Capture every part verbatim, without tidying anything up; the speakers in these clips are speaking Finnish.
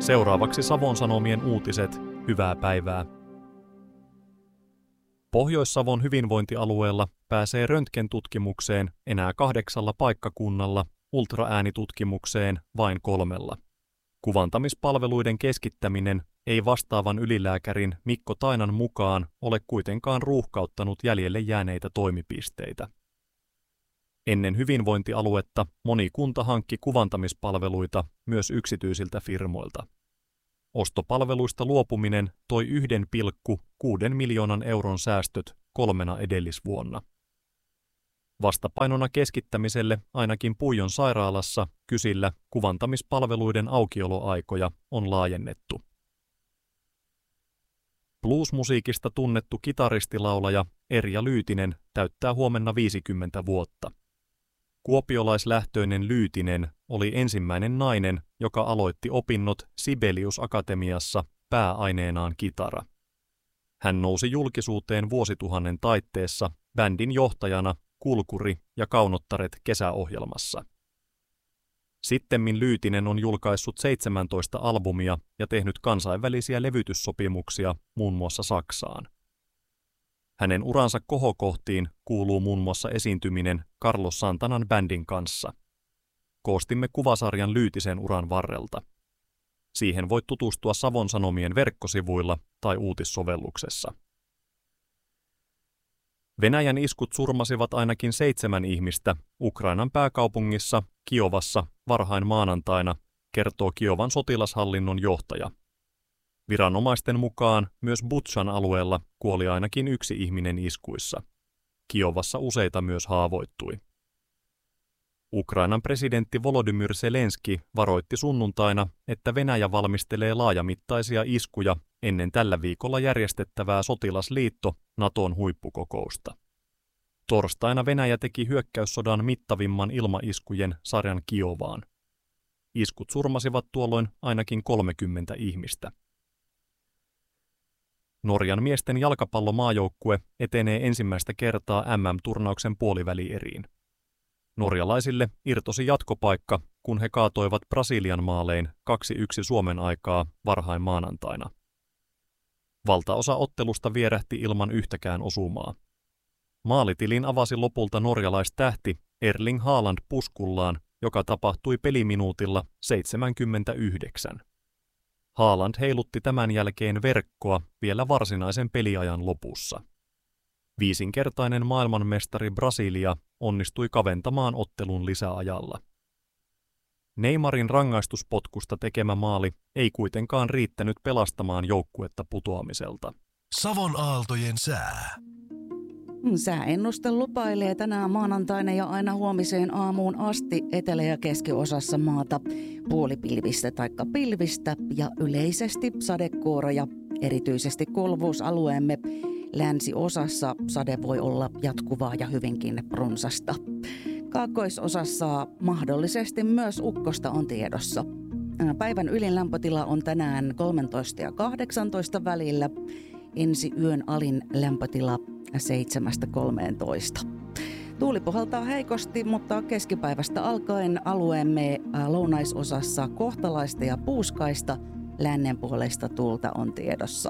Seuraavaksi Savon Sanomien uutiset. Hyvää päivää. Pohjois-Savon hyvinvointialueella pääsee röntgentutkimukseen enää kahdeksalla paikkakunnalla, ultraäänitutkimukseen vain kolmella. Kuvantamispalveluiden keskittäminen ei vastaavan ylilääkärin Mikko Tainan mukaan ole kuitenkaan ruuhkauttanut jäljelle jääneitä toimipisteitä. Ennen hyvinvointialuetta moni kunta hankki kuvantamispalveluita myös yksityisiltä firmoilta. Ostopalveluista luopuminen toi yksi pilkku kuusi miljoonan euron säästöt kolmena edellisvuonna. Vastapainona keskittämiselle ainakin Puijon sairaalassa Kysillä kuvantamispalveluiden aukioloaikoja on laajennettu. Bluesmusiikista tunnettu kitaristilaulaja Erja Lyytinen täyttää huomenna viisikymmentä vuotta. Kuopiolaislähtöinen Lyytinen oli ensimmäinen nainen, joka aloitti opinnot Sibelius Akatemiassa pääaineenaan kitara. Hän nousi julkisuuteen vuosituhannen taitteessa bändin johtajana Kulkuri ja Kaunottaret kesäohjelmassa. Sittemmin Lyytinen on julkaissut seitsemäntoista albumia ja tehnyt kansainvälisiä levytyssopimuksia muun muassa Saksaan. Hänen uransa kohokohtiin kuuluu muun muassa esiintyminen Carlos Santanan bändin kanssa. Koostimme kuvasarjan Lyytisen uran varrelta. Siihen voit tutustua Savon Sanomien verkkosivuilla tai uutissovelluksessa. Venäjän iskut surmasivat ainakin seitsemän ihmistä Ukrainan pääkaupungissa Kiovassa varhain maanantaina, kertoo Kiovan sotilashallinnon johtaja. Viranomaisten mukaan myös Butšan alueella kuoli ainakin yksi ihminen iskuissa. Kiovassa useita myös haavoittui. Ukrainan presidentti Volodymyr Zelenski varoitti sunnuntaina, että Venäjä valmistelee laajamittaisia iskuja ennen tällä viikolla järjestettävää sotilasliitto Naton huippukokousta. Torstaina Venäjä teki hyökkäyssodan mittavimman ilmaiskujen sarjan Kiovaan. Iskut surmasivat tuolloin ainakin kolmekymmentä ihmistä. Norjan miesten jalkapallomaajoukkue etenee ensimmäistä kertaa M M-turnauksen puolivälieriin. Norjalaisille irtosi jatkopaikka, kun he kaatoivat Brasilian maalein kaksi yksi Suomen aikaa varhain maanantaina. Valtaosa ottelusta vierähti ilman yhtäkään osumaa. Maalitilin avasi lopulta norjalaistähti Erling Haaland puskullaan, joka tapahtui peliminuutilla seitsemänkymmentäyhdeksän. Haaland heilutti tämän jälkeen verkkoa vielä varsinaisen peliajan lopussa. Viisinkertainen maailmanmestari Brasilia onnistui kaventamaan ottelun lisäajalla. Neymarin rangaistuspotkusta tekemä maali ei kuitenkaan riittänyt pelastamaan joukkuetta putoamiselta. Savon aaltojen sää. Sääennuste lupailee tänään maanantaina ja aina huomiseen aamuun asti etelä- ja keskiosassa maata puolipilvistä taikka pilvistä ja yleisesti sadekuuroja. Erityisesti kuuluvuusalueemme länsiosassa sade voi olla jatkuvaa ja hyvinkin runsasta. Kaakkoisosassa mahdollisesti myös ukkosta on tiedossa. Päivän ylin lämpötila on tänään kolmetoista ja kahdeksantoista välillä. Ensi yön alin lämpötila seitsemästä kolmeentoista. Tuuli puhaltaa heikosti, mutta keskipäivästä alkaen alueemme lounaisosassa kohtalaista ja puuskaista lännenpuoleista tuulta on tiedossa.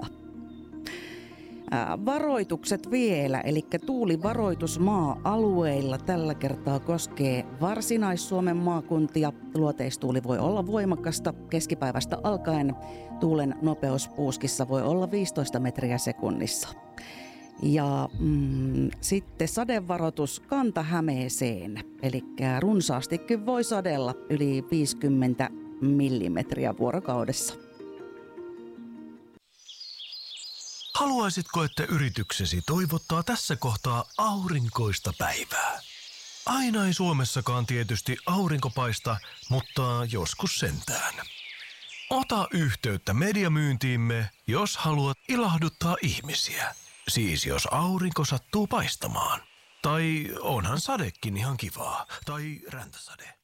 Varoitukset vielä, eli tuulivaroitus maa-alueilla tällä kertaa koskee Varsinais-Suomen maakuntia. Luoteistuuli voi olla voimakasta keskipäivästä alkaen. Tuulen nopeus puuskissa voi olla viisitoista metriä sekunnissa. Ja mm, sitten sadevaroitus Kanta-Hämeeseen, eli runsaastikin voi sadella yli viisikymmentä millimetriä vuorokaudessa. Haluaisitko, että yrityksesi toivottaa tässä kohtaa aurinkoista päivää? Aina ei Suomessakaan tietysti aurinko paista, mutta joskus sentään. Ota yhteyttä mediamyyntiimme, jos haluat ilahduttaa ihmisiä. Siis jos aurinko sattuu paistamaan. Tai onhan sadekin ihan kivaa. Tai räntäsade.